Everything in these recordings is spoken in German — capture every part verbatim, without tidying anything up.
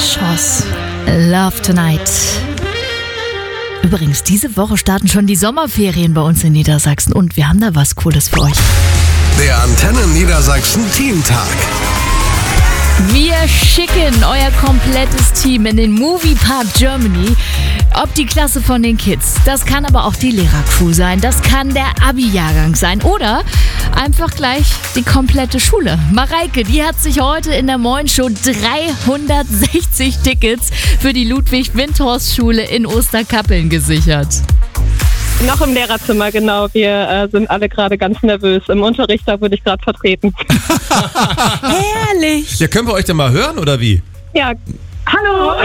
Schoss, Love Tonight. Übrigens, diese Woche starten schon die Sommerferien bei uns in Niedersachsen und wir haben da was Cooles für euch. Der Antenne Niedersachsen Teamtag. Wir schicken euer komplettes Team in den Moviepark Germany. Ob die Klasse von den Kids, das kann aber auch die Lehrercrew sein, das kann der Abi-Jahrgang sein oder einfach gleich die komplette Schule. Mareike, die hat sich heute in der Moin Show dreihundertsechzig Tickets für die Ludwig-Windhorst-Schule in Osterkappeln gesichert. Noch im Lehrerzimmer, genau. Wir äh, sind alle gerade ganz nervös. Im Unterricht, da wurde ich gerade vertreten. Herrlich! Ja, können wir euch denn mal hören, oder wie? Ja, hallo!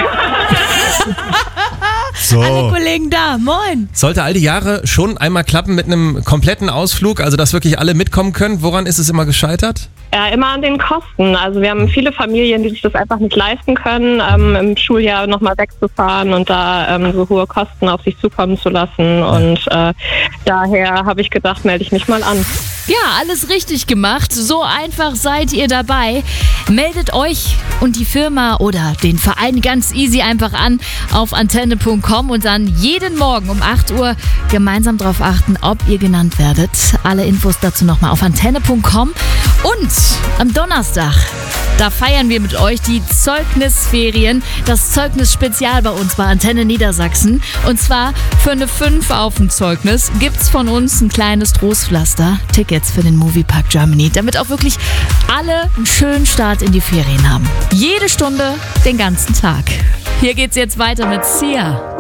So. Alle Kollegen da, moin! Sollte all die Jahre schon einmal klappen mit einem kompletten Ausflug, also dass wirklich alle mitkommen können. Woran ist es immer gescheitert? Ja, immer an den Kosten. Also wir haben viele Familien, die sich das einfach nicht leisten können, ähm, im Schuljahr nochmal wegzufahren und da ähm, so hohe Kosten auf sich zukommen zu lassen. Und äh, daher habe ich gedacht, melde ich mich mal an. Ja, alles richtig gemacht. So einfach seid ihr dabei. Meldet euch und die Firma oder den Verein ganz easy einfach an auf antenne punkt com und dann jeden Morgen um acht Uhr gemeinsam darauf achten, ob ihr genannt werdet. Alle Infos dazu nochmal auf antenne punkt com. Und am Donnerstag, da feiern wir mit euch die Zeugnisferien, das Zeugnis-Spezial bei uns bei Antenne Niedersachsen. Und zwar für eine fünf auf dem Zeugnis gibt's von uns ein kleines Trostpflaster, Tickets für den Moviepark Germany, damit auch wirklich alle einen schönen Start in die Ferien haben. Jede Stunde, den ganzen Tag. Hier geht's jetzt weiter mit Sia.